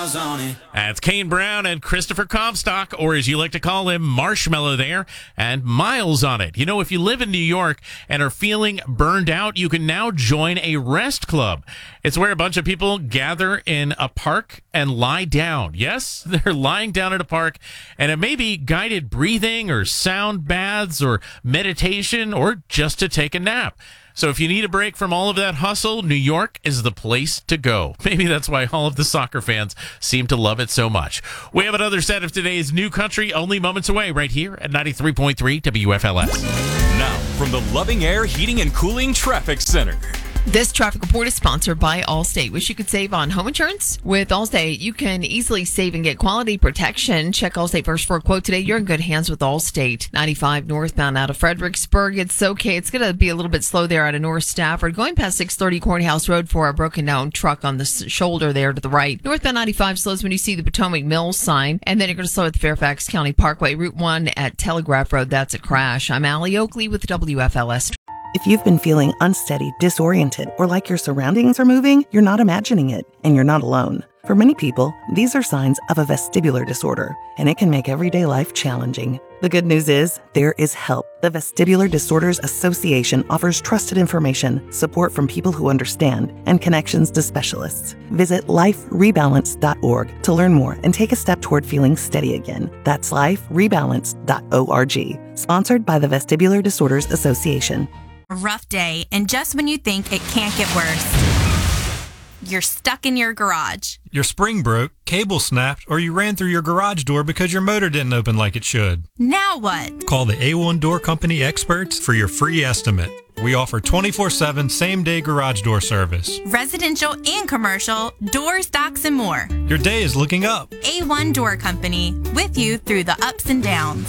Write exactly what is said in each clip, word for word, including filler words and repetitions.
That's Kane Brown and Christopher Comstock, or as you like to call him, Marshmallow there, and Miles on it. You know, if you live in New York and are feeling burned out, you can now join a rest club. It's where a bunch of people gather in a park and lie down. Yes, they're lying down at a park, and it may be guided breathing or sound baths or meditation or just to take a nap. So if you need a break from all of that hustle, New York is the place to go. Maybe that's why all of the soccer fans seem to love it so much. We have another set of today's New Country only moments away right here at ninety-three point three W F L S. Now, from the Loving Air Heating and Cooling Traffic Center. This traffic report is sponsored by Allstate. Wish you could save on home insurance? With Allstate, you can easily save and get quality protection. Check Allstate first for a quote today. You're in good hands with Allstate. ninety-five northbound out of Fredericksburg. It's okay. It's going to be a little bit slow there out of North Stafford. Going past six thirty Courthouse Road for a broken down truck on the shoulder there to the right. Northbound ninety-five slows when you see the Potomac Mills sign. And then you're going to slow at the Fairfax County Parkway. Route one at Telegraph Road. That's a crash. I'm Allie Oakley with W F L S. If you've been feeling unsteady, disoriented, or like your surroundings are moving, you're not imagining it, and you're not alone. For many people, these are signs of a vestibular disorder, and it can make everyday life challenging. The good news is, there is help. The Vestibular Disorders Association offers trusted information, support from people who understand, and connections to specialists. Visit life rebalance dot org to learn more and take a step toward feeling steady again. That's life rebalance dot org. Sponsored by the Vestibular Disorders Association. A rough day, and just when you think it can't get worse, you're stuck in your garage. Your spring broke, cable snapped, or you ran through your garage door because your motor didn't open like it should. Now what? Call the A one Door Company experts for your free estimate. We offer twenty-four seven same-day garage door service. Residential and commercial, doors, docks, and more. Your day is looking up. A one Door Company, with you through the ups and downs.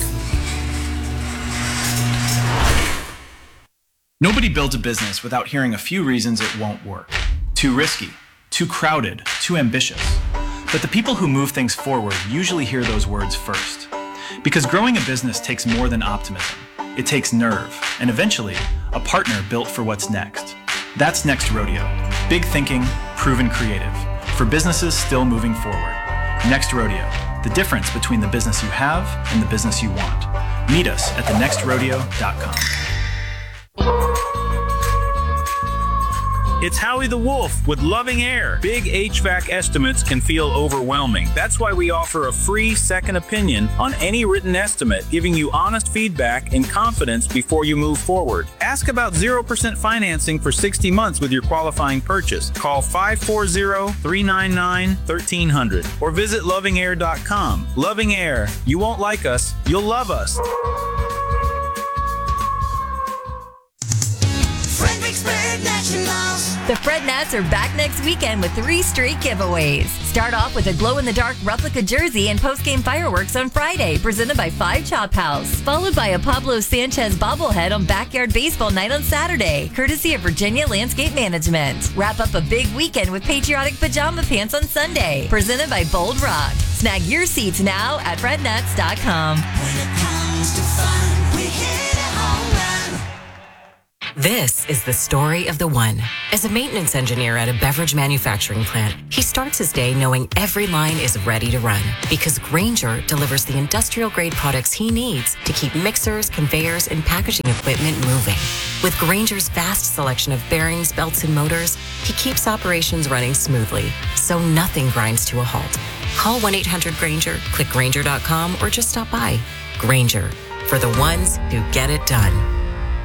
Nobody builds a business without hearing a few reasons it won't work. Too risky, too crowded, too ambitious. But the people who move things forward usually hear those words first. Because growing a business takes more than optimism. It takes nerve, and eventually, a partner built for what's next. That's Next Rodeo. Big thinking, proven creative. For businesses still moving forward. Next Rodeo. The difference between the business you have and the business you want. Meet us at the next rodeo dot com. It's Howie the Wolf with Loving Air. Big H V A C estimates can feel overwhelming. That's why we offer a free second opinion on any written estimate, giving you honest feedback and confidence before you move forward. Ask about zero percent financing for sixty months with your qualifying purchase. Call five four zero, three nine nine, one three zero zero or visit loving air dot com. Loving Air. You won't like us, you'll love us. The Fred Nats are back next weekend with three straight giveaways. Start off with a glow-in-the-dark replica jersey and post-game fireworks on Friday, presented by Five Chop House. Followed by a Pablo Sanchez bobblehead on Backyard Baseball Night on Saturday, courtesy of Virginia Landscape Management. Wrap up a big weekend with patriotic pajama pants on Sunday, presented by Bold Rock. Snag your seats now at fred nats dot com. When it comes to fun, we hit a home run. This is the story of the one. As a maintenance engineer at a beverage manufacturing plant, he starts his day knowing every line is ready to run because Grainger delivers the industrial-grade products he needs to keep mixers, conveyors, and packaging equipment moving. With Grainger's vast selection of bearings, belts, and motors, he keeps operations running smoothly, so nothing grinds to a halt. Call one eight hundred Grainger, click Grainger dot com, or just stop by. Grainger, for the ones who get it done.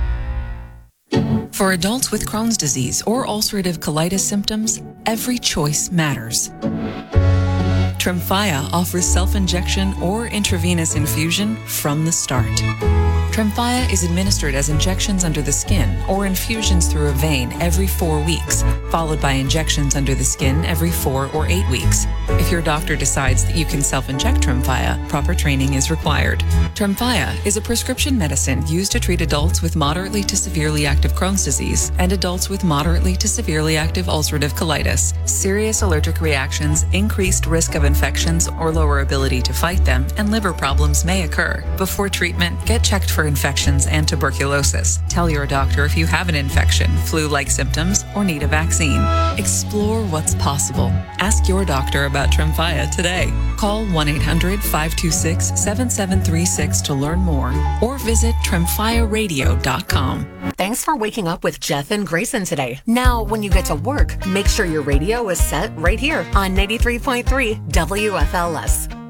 For adults with Crohn's disease or ulcerative colitis symptoms, every choice matters. Tremfya offers self-injection or intravenous infusion from the start. Tremfya is administered as injections under the skin or infusions through a vein every four weeks, followed by injections under the skin every four or eight weeks. If your doctor decides that you can self-inject Tremfya, proper training is required. Tremfya is a prescription medicine used to treat adults with moderately to severely active Crohn's disease and adults with moderately to severely active ulcerative colitis. Serious allergic reactions, increased risk of infections or lower ability to fight them, and liver problems may occur. Before treatment, get checked for infections and tuberculosis. Tell your doctor if you have an infection, flu-like symptoms, or need a vaccine. Explore what's possible. Ask your doctor about Tremfya today. Call one eight hundred five two six seven seven three six to learn more or visit tremfya radio dot com. Thanks for waking up with Jeff and Grayson today. Now, when you get to work, make sure your radio is set right here on ninety-three point three W F L S.